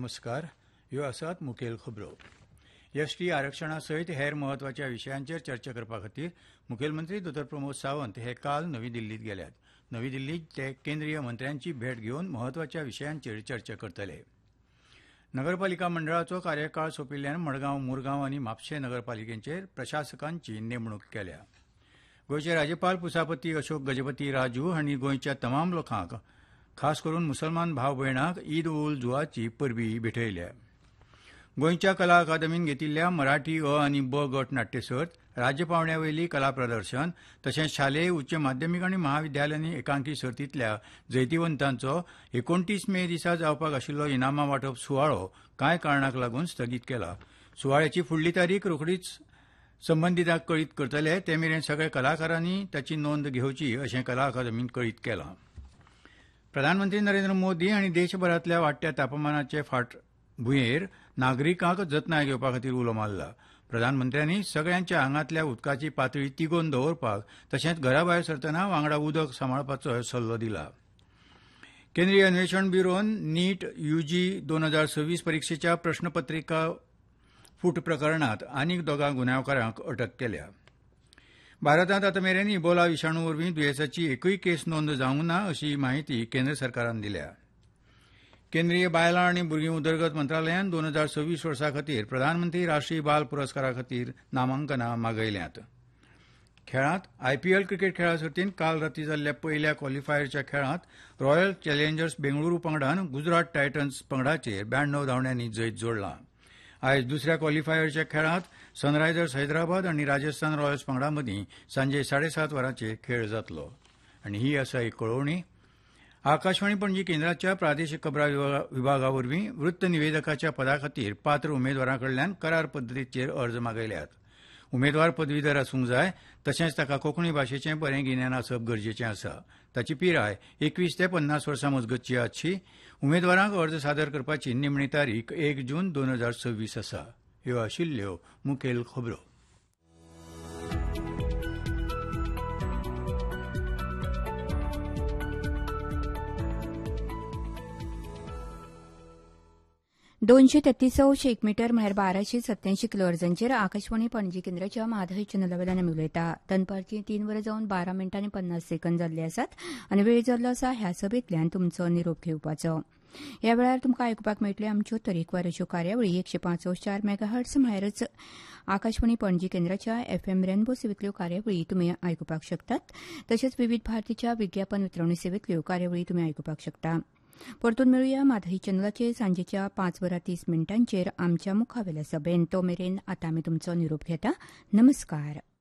नमस्कार. ह्यो आसात मुखेल खबरो. एसटी आरक्षणा सयत हेर महत्वाच्या विशयांचेर चर्चा करपा खातीर मुखेलमंत्री दोतोर प्रमोद सावंत हे काल नवी दिल्लीत गेल्यात. नवी दिल्लीत ते केंद्रीय मंत्र्यांची भेट घेवन महत्वाच्या विशयांचेर चर्चा करतले. नगरपालिका मंडळाचो कार्यकाळ सोंपिल्ल्यान मडगांव, मुरगांव आनी म्हापशें नगरपालिकेचेर प्रशासकांची नेमणूक केल्या. गोंयचे राज्यपाल पुसापती अशोक गजपती राजू हांणी गोंयच्या तमाम लोकांक, खास करून मुसलमान भाव भयणांक ईद उल जुहाची परबी भेटयल्या. गोंयच्या कला अकादमीन घेतिल्ल्या मराठी अ आनी ब गट नाट्य सर्त, राज्य पावंड्यावयली कला प्रदर्शन तशेंच शालेय, उच्च माध्यमीक आनी महाविद्यालयांनी एकांकी सर्तींतल्या जैतिवंतांचो 29 मे दिसा जावपाक आशिल्लो इनामां वांटप सुवाळो कांय कारणांक लागून स्थगीत केला. सुवाळ्याची फुडली तारीख रोखडीच संबंदीतांक कळीत करतले. ते मेरेन सगळ्या कलाकारांनी ताची नोंद घेवची अशें कला अकादमीन कळीत केलां. प्रधानमंत्री नरेंद्र मोदी हांणी देशभरांतल्या वाडट्या तापमानाचे फाटभुंयेर नागरिकांक जतनाय घेवपा खातीर उलो मारला. प्रधानमंत्र्यांनी सगळ्यांच्या आंगांतल्या उदकाची पातळी तिगोवन दवरपाक तशेंच घराभायर सरतना वांगडा उदक सांबाळपाचो सल्लो दिला. केंद्रीय अन्वेषण ब्युरोन नीट यूजी 2026 परीक्षेच्या प्रश्नपत्रिका फूट प्रकरणांत आनीक दोगा गुन्यांवकारांक अटक केल्या. भारतांत आतां मेरेन इबोला विशाणू वरवीं दुयेंसाची एकूय केस नोंद जावंक ना अशी माहिती केंद्र सरकारान दिल्या. केंद्रीय बायलां आनी भुरगीं उदरगत मंत्रालयान 2026 वर्सा खातीर प्रधानमंत्री राष्ट्रीय बाल पुरस्कारा खातीर नामांकनां मागयल्यांत. खेळांत आयपीएल क्रिकेट खेळा सर्तींत काल रातीं जाल्ल्या पयल्या क्वॉलिफायरच्या खेळांत रॉयल चॅलेंजर्स बेंगळुरू पंगडान गुजरात टायटन्स पंगडाचेर 92 धांवड्यांनी जैत जोडलां. आयज दुसऱ्या क्वॉलिफायरच्या खेळांत सनरायझर्स हैदराबाद आनी राजस्थान रॉयल्स पंगडा मदीं सांजे 7:30 वरांचेर खेळ जातलो. आनी ही आसा एक कळोवणी. आकाशवाणी पणजी केंद्राच्या प्रादेशीक खबरां विभागा वरवीं वृत्त निवेदकाच्या पदा खातीर पात्र उमेदवारां कडल्यान करार पद्दतीचेर अर्ज मागयल्यात. उमेदवार पदवीधर आसूंक जाय तशेंच ताका कोंकणी भाशेचें बरें गिन्यान आसप गरजेचें आसा. ताची पिराय 21 ते 50 वर्सां मजगतची आसची. उमेदवारांक अर्ज सादर करपाची निमणी तारीख 1 जून 2026 आसा. ह्यो आशिल्ल्यो मुखेल खबरो. दोनशे 33 मीटर म्हळ्यार 1287 किलोहर्जांचेर आकाशवाणी पणजी केंद्राच्या माधय चॅनलावेल्यान आमी उलयता. दनपारची 3 वरां जावन 12 मिनटां आनी 50 सेकंद जाल्ले आसात आनी वेळ जाल्लो आसा ह्या सभेंतल्यान तुमचो निरोप घेवपाचो. ह्या वेळार तुमकां आयकुपाक मेळटल्यो आमच्यो तरेकवार अश्यो कार्यावळी 105.4 मेगाहर्ट्ज म्हळ्यारच आकाशवाणी पणजी केंद्राच्या एफएम रेनबो सेवेंतल्यो कार्यावळी तुमी आयकुपाक शकतात. तशेंच विविध भारतीच्या विज्ञापन वितरणी सेवेंतल्यो कार्यावळी तुमी आयकुपाक शकता. परतून मेळुया माधवी चॅनलाचेर सांजेच्या 5:30 आमच्या मुखावेल्या सभेन. तो मेरेन आतां आमी तुमचो निरोप घेता. नमस्कार.